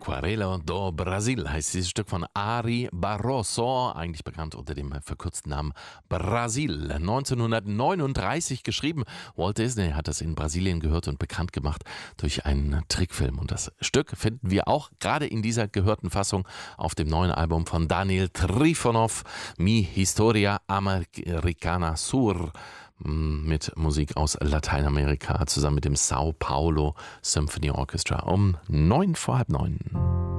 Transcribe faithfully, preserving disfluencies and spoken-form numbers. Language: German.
Aquarela do Brasil heißt dieses Stück von Ari Barroso, eigentlich bekannt unter dem verkürzten Namen Brasil. neunzehnhundertneununddreißig geschrieben. Walt Disney hat das in Brasilien gehört und bekannt gemacht durch einen Trickfilm. Und das Stück finden wir auch gerade in dieser gehörten Fassung auf dem neuen Album von Daniel Trifonov, Mi Historia Americana Sur, mit Musik aus Lateinamerika zusammen mit dem Sao Paulo Symphony Orchestra um neun vor halb neun.